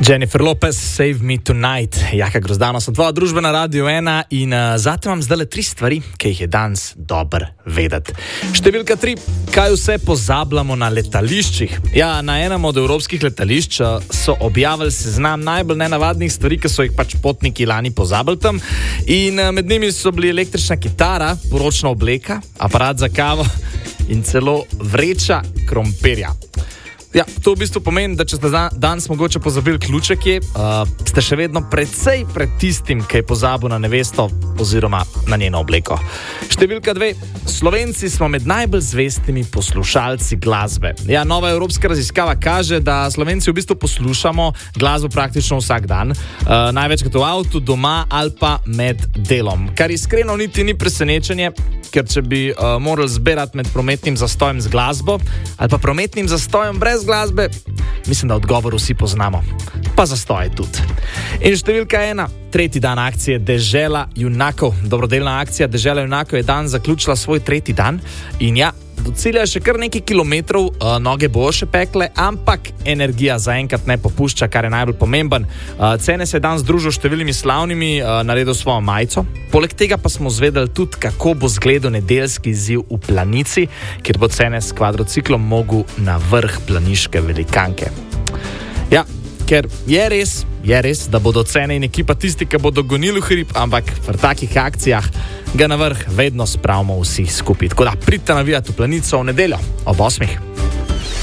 Jennifer Lopez, Save Me Tonight. Jaka Grozdano, sem tvoja družba na Radio 1 in zate imam zdaj le 3 stvari, ki jih je danes dobro vedeti. Številka 3. Kaj vse pozabljamo na letališčih? Ja, na enem od evropskih letališč so objavili seznam najbolj nenavadnih stvari, ki so jih pač potniki lani pozabili tam. In med njimi so bili električna kitara, poročna obleka, aparat za kavo in celo vreča krompirja. Ja, to v bistvu pomeni, da če ste danes mogoče pozabili ključek, ste še vedno precej pred tistim, ki je pozabil na nevesto oziroma na njeno obleko. Številka 2. Slovenci smo med najbolj zvestimi poslušalci glasbe. Ja, nova evropska raziskava kaže, da Slovenci v bistvu poslušamo glasbo praktično vsak dan, največkrat v avtu, doma ali pa med delom. Kar iskreno niti ni presenečenje, ker če bi morali zbirati med prometnim zastojem z glasbo ali pa prometnim zastojem brez glasbe, mislim, da odgovor vsi poznamo. Pa zastoje tudi. In številka 1. Tretji dan akcije Dežela junakov. Dobrodelna akcija Dežela junakov je dan zaključila svoj 3. dan in ja, do cilja je še kar nekaj kilometrov, noge bo še pekle, ampak energija zaenkrat ne popušča, kar je najbolj pomemben. Cene se je dan združil številnimi slavnimi, naredil svojo majico. Poleg tega pa smo zvedeli tudi, kako bo zgledal nedeljski izziv v Planici, kjer bo Cene s kvadrociklom mogel na vrh planiške velikanke. Ja, ker je res, da bodo Cene in ekipa tisti, ki bodo gonili v hrib, ampak v takih akcijah ga na vrh vedno spravimo vsi skupaj. Tako da pridite navijati v Planico v nedeljo ob 8.